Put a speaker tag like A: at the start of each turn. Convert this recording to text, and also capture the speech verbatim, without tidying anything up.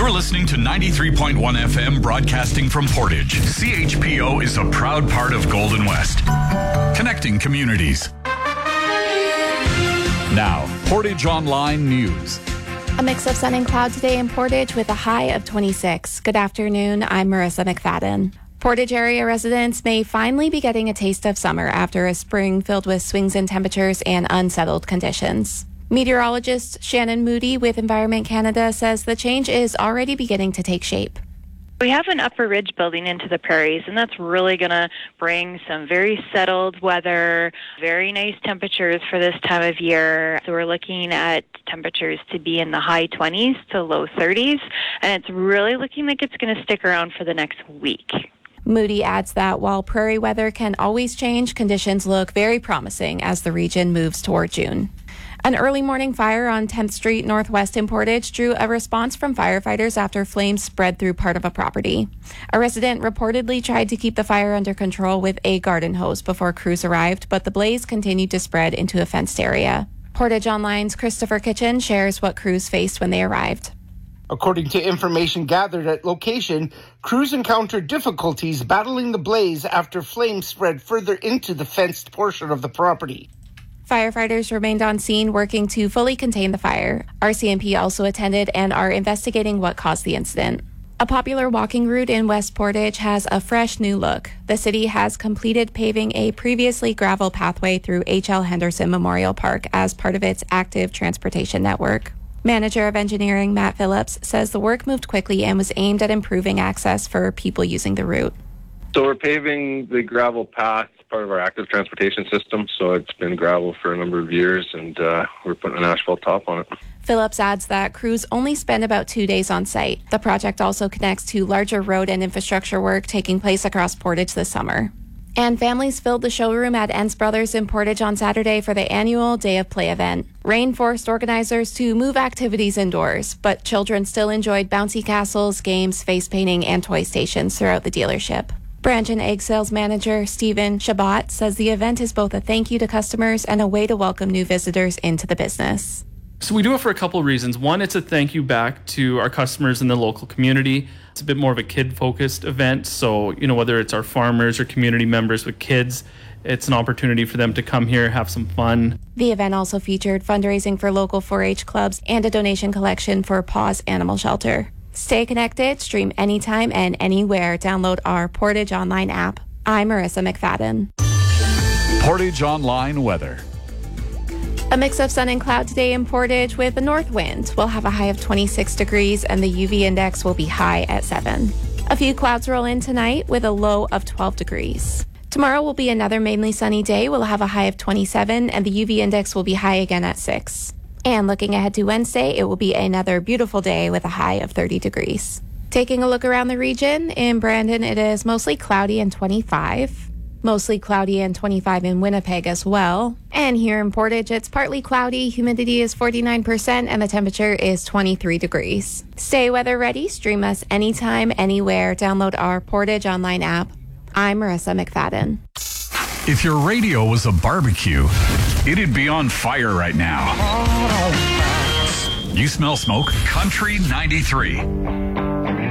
A: You're listening to ninety-three point one F M broadcasting from Portage. C H P O is a proud part of Golden West, connecting communities. Now, Portage Online News.
B: A mix of sun and cloud today in Portage with a high of twenty-six. Good afternoon, I'm Marissa McFadden. Portage area residents may finally be getting a taste of summer after a spring filled with swings in temperatures and unsettled conditions. Meteorologist Shannon Moody with Environment Canada says the change is already beginning to take shape.
C: We have an upper ridge building into the prairies, and that's really going to bring some very settled weather, very nice temperatures for this time of year. So we're looking at temperatures to be in the high twenties to low thirties, and it's really looking like it's going to stick around for the next week.
B: Moody adds that while prairie weather can always change, conditions look very promising as the region moves toward June. An early morning fire on tenth Street Northwest in Portage drew a response from firefighters after flames spread through part of a property. A resident reportedly tried to keep the fire under control with a garden hose before crews arrived, but the blaze continued to spread into a fenced area. Portage Online's Christopher Kitchen shares what crews faced when they arrived.
D: According to information gathered at location, crews encountered difficulties battling the blaze after flames spread further into the fenced portion of the property.
B: Firefighters remained on scene working to fully contain the fire. R C M P also attended and are investigating what caused the incident. A popular walking route in West Portage has a fresh new look. The city has completed paving a previously gravel pathway through H L Henderson Memorial Park as part of its active transportation network. Manager of Engineering Matt Phillips says the work moved quickly and was aimed at improving access for people using the route.
E: So we're paving the gravel path, part of our active transportation system. So it's been gravel for a number of years, and uh, we're putting an asphalt top on it.
B: Phillips adds that crews only spend about two days on site. The project also connects to larger road and infrastructure work taking place across Portage this summer. And families filled the showroom at Enns Brothers in Portage on Saturday for the annual Day of Play event. Rain forced organizers to move activities indoors, but children still enjoyed bouncy castles, games, face painting, and toy stations throughout the dealership. Branch and Egg Sales Manager Stephen Shabbat says the event is both a thank you to customers and a way to welcome new visitors into the business.
F: So we do it for a couple of reasons. One, it's a thank you back to our customers in the local community. It's a bit more of a kid-focused event. So, you know, whether it's our farmers or community members with kids, it's an opportunity for them to come here, have some fun.
B: The event also featured fundraising for local four H clubs and a donation collection for Paws Animal Shelter. Stay connected, stream anytime and anywhere. Download our Portage Online app. I'm Marissa McFadden.
A: Portage Online weather.
B: A mix of sun and cloud today in Portage with a north wind. We'll have a high of twenty-six degrees and the U V index will be high at seven. A few clouds roll in tonight with a low of twelve degrees. Tomorrow will be another mainly sunny day. We'll have a high of twenty-seven and the U V index will be high again at six. And looking ahead to Wednesday, it will be another beautiful day with a high of thirty degrees. Taking a look around the region, in Brandon, it is mostly cloudy and twenty-five. Mostly cloudy and twenty-five in Winnipeg as well. And here in Portage, it's partly cloudy, humidity is forty-nine percent, and the temperature is twenty-three degrees. Stay weather ready, stream us anytime, anywhere. Download our Portage Online app. I'm Marissa McFadden.
A: If your radio was a barbecue, it'd be on fire right now. You smell smoke? Country ninety-three.